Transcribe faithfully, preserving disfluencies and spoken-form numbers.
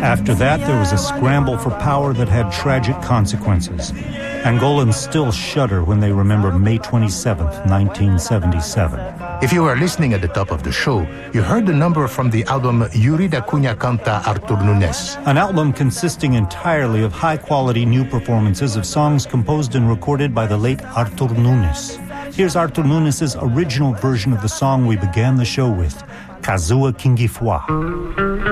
After that, there was a scramble for power that had tragic consequences. Angolans still shudder when they remember May twenty-seventh, nineteen seventy-seven. If you were listening at the top of the show, you heard the number from the album Yuri da Cunha Canta Artur Nunes. An album consisting entirely of high-quality new performances of songs composed and recorded by the late Artur Nunes. Here's Artur Nunes' original version of the song we began the show with, Kazua Kingifwa.